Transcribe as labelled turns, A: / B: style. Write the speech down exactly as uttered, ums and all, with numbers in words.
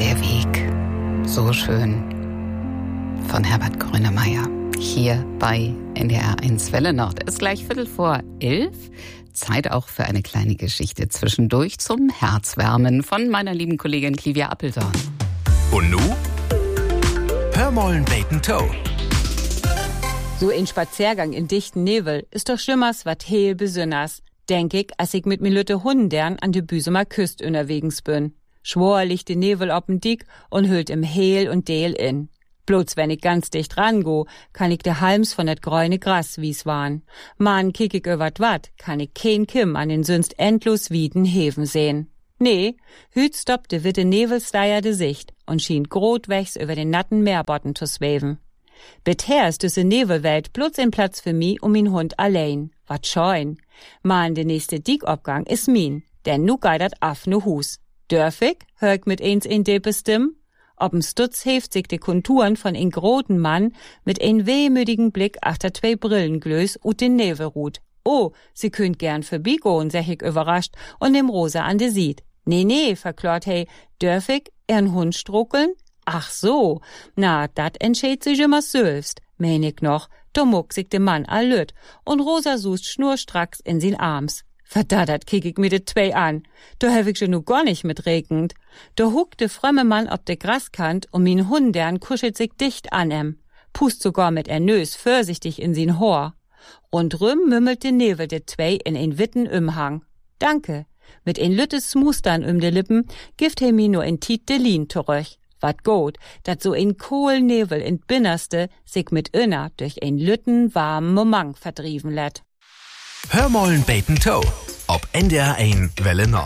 A: Der Weg, so schön, von Herbert Grönemeyer. Hier bei N D R eins Welle Nord. Es ist gleich Viertel vor elf. Zeit auch für eine kleine Geschichte zwischendurch zum Herzwärmen von meiner lieben Kollegin Clivia Appeltorn.
B: Und nu? Hör mollen Bacon Toe.
C: So ein Spaziergang in dichten Nebel ist doch schlimmers wat heel besünners. Denk ich, als ich mit mir lütte Hundern an de Büsumer Küst unterwegs bin. Schwor liegt de Nebel op'n Dick und hüllt im Heel und Deel in. Bloß wenn ich ganz dicht rango, kann ich de Halms von dat grüne Gras wie's waren. Man kick ich über wat, kann ich kein Kim an den sonst endlos wieden Heven sehen. Nee, hüt stoppte witte Nebelsteier de Sicht und schien grotwächs über den natten Meerbotten zu sweven. Bisher ist düsse Nebelwelt bloß ein Platz für mi und min Hund allein. Wat scheun. Man, de nächste Dickobgang is min, denn nu geidert af nu Hus. Dörfig, hör ich mit eins in de Bestimm? Ob'n Stutz heft sich de Konturen von ein groten Mann mit ein wehmütigen Blick achter zwei Brillenglös ut den Nebelrut. Oh, sie könnt gern vorbeigehen, sech ich überrascht und dem Rosa an de sieht. Nee, nee, verklort hey, dörfig, ern Hund struckeln? Ach so, na, dat entscheid sich immer selbst, mein ich noch, da muck sich de Mann allüt und Rosa sucht schnurstracks in sin Arms. Verdattert kick ich mir de zwei an, da hab ich schon nu gar nicht mit regend. Da huckt de frömme Mann ob de Graskant und min Hundern kuschelt sich dicht an em, pust sogar mit er Nös vorsichtig in sin Hor. Rundrum mümmelt de Nebel de zwei in ein witten Umhang. Danke, mit ein lüttes Smustern um de Lippen gift he mi nur in Tiet de Lien zurück. Wat gut, dat so ein Kohlnebel in Binnerste sich mit Inner durch ein lütten warmen Moment verdrieven lätt.
B: Hör mollen Bacon Toe. Ob N D R eins Welle Nord.